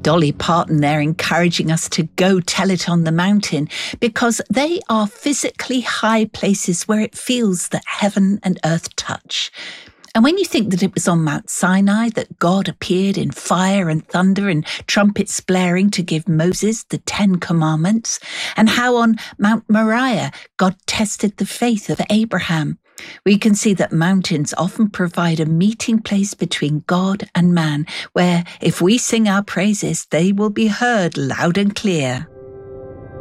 Dolly Parton there encouraging us to go tell it on the mountain, because they are physically high places where it feels that heaven and earth touch. And when you think that it was on Mount Sinai that God appeared in fire and thunder and trumpets blaring to give Moses the 10 Commandments, and how on Mount Moriah God tested the faith of Abraham, we can see that mountains often provide a meeting place between God and man, where if we sing our praises, they will be heard loud and clear.